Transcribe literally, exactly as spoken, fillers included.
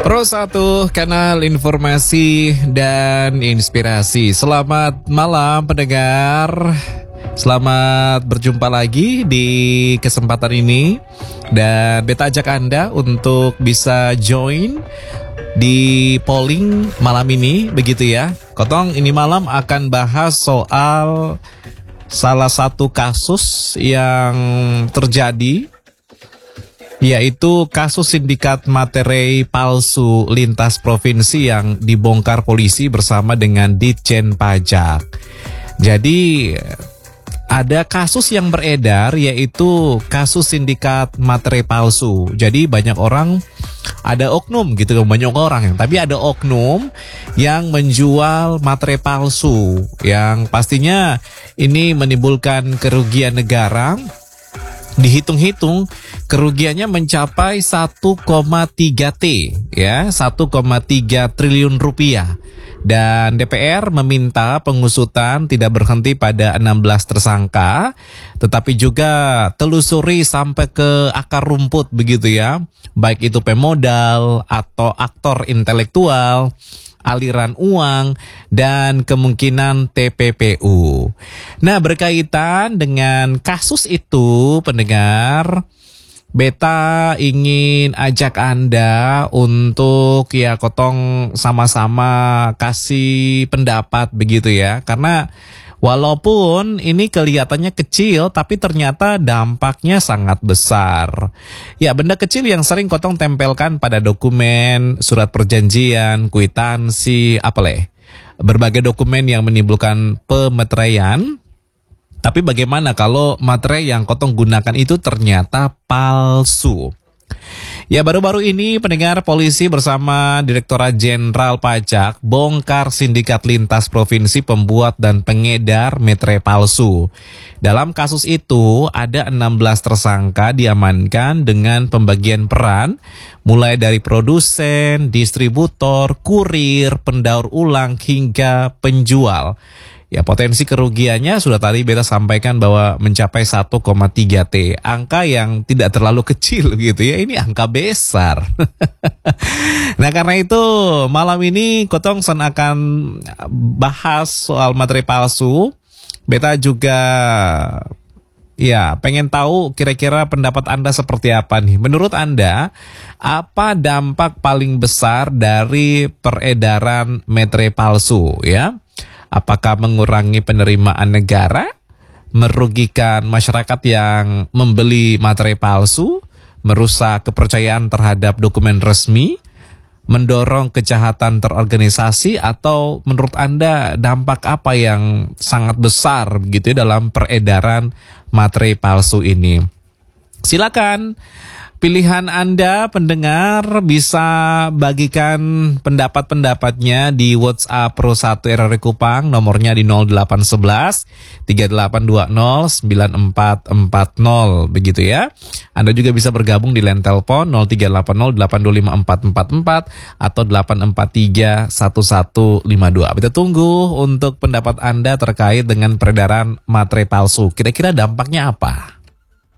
Pro satu, kanal informasi dan inspirasi. Selamat malam pendengar. Selamat berjumpa lagi di kesempatan ini. Dan beta ajak Anda untuk bisa join di polling malam ini, begitu ya. Kotong ini malam akan bahas soal salah satu kasus yang terjadi, yaitu kasus sindikat materai palsu lintas provinsi yang dibongkar polisi bersama dengan Ditjen Pajak. Jadi ada kasus yang beredar, yaitu kasus sindikat materai palsu. Jadi banyak orang, ada oknum gitu, banyak orang, tapi ada oknum yang menjual materai palsu, yang pastinya ini menimbulkan kerugian negara. Dihitung-hitung kerugiannya mencapai satu koma tiga T, ya, satu koma tiga triliun rupiah. Dan D P R meminta pengusutan tidak berhenti pada enam belas tersangka, tetapi juga telusuri sampai ke akar rumput, begitu ya. Baik itu pemodal atau aktor intelektual, aliran uang, dan kemungkinan T P P U. Nah, berkaitan dengan kasus itu, pendengar, beta ingin ajak Anda untuk ya kotong sama-sama kasih pendapat, begitu ya. Karena walaupun ini kelihatannya kecil, tapi ternyata dampaknya sangat besar. Ya, benda kecil yang sering kotong tempelkan pada dokumen, surat perjanjian, kwitansi, apaleh, berbagai dokumen yang menimbulkan pemeteraian. Tapi bagaimana kalau materai yang kotong gunakan itu ternyata palsu? Ya, baru-baru ini pendengar, polisi bersama Direktorat Jenderal Pajak bongkar sindikat lintas provinsi pembuat dan pengedar materai palsu. Dalam kasus itu ada enam belas tersangka diamankan dengan pembagian peran mulai dari produsen, distributor, kurir, pendaur ulang hingga penjual. Ya, potensi kerugiannya sudah tadi beta sampaikan bahwa mencapai satu koma tiga T. Angka yang tidak terlalu kecil gitu ya. Ini angka besar. Nah, karena itu malam ini Kotong Sen akan bahas soal materai palsu. Beta juga ya pengen tahu kira-kira pendapat Anda seperti apa nih. Menurut Anda, apa dampak paling besar dari peredaran materai palsu ya? Apakah mengurangi penerimaan negara, merugikan masyarakat yang membeli materai palsu, merusak kepercayaan terhadap dokumen resmi, mendorong kejahatan terorganisasi, atau menurut Anda dampak apa yang sangat besar begitu ya dalam peredaran materai palsu ini? Silakan. Pilihan Anda pendengar bisa bagikan pendapat-pendapatnya di WhatsApp Pro satu R R Kupang, nomornya di nol delapan satu satu tiga delapan dua nol sembilan empat empat nol, begitu ya. Anda juga bisa bergabung di line telepon nol tiga delapan nol delapan dua lima empat empat empat atau delapan empat tiga satu satu lima dua. Kita tunggu untuk pendapat Anda terkait dengan peredaran materai palsu. Kira-kira dampaknya apa?